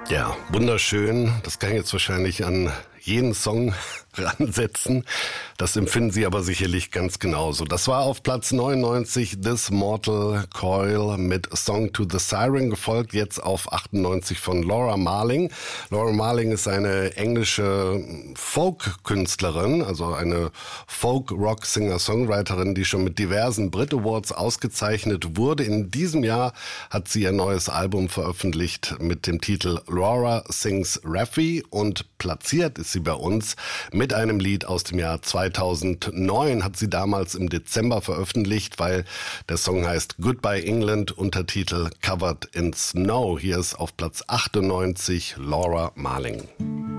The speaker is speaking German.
Ja, wunderschön. Das kann ich jetzt wahrscheinlich an jeden Song ransetzen. Das empfinden Sie aber sicherlich ganz genauso. Das war auf Platz 99 This Mortal Coil mit Song to the Siren, gefolgt jetzt auf 98 von Laura Marling. Laura Marling ist eine englische Folk-Künstlerin, also eine Folk-Rock-Singer-Songwriterin, die schon mit diversen Brit Awards ausgezeichnet wurde. In diesem Jahr hat sie ihr neues Album veröffentlicht mit dem Titel Laura Sings Raffi, und platziert ist sie bei uns mit einem Lied aus dem Jahr 2009, hat sie damals im Dezember veröffentlicht, weil der Song heißt Goodbye England, Untertitel Covered in Snow. Hier ist auf Platz 98 Laura Marling.